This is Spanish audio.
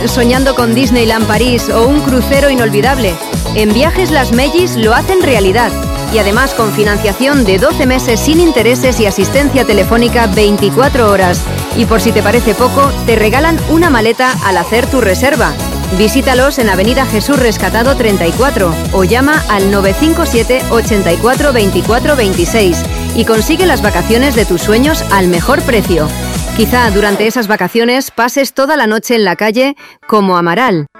¿Soñando con Disneyland París o un crucero inolvidable? En Viajes Las Mellis lo hacen realidad. Y además con financiación de 12 meses sin intereses y asistencia telefónica 24 horas. Y por si te parece poco, te regalan una maleta al hacer tu reserva. Visítalos en Avenida Jesús Rescatado 34 o llama al 957 84 24 26 y consigue las vacaciones de tus sueños al mejor precio. Quizá durante esas vacaciones pases toda la noche en la calle como Amaral.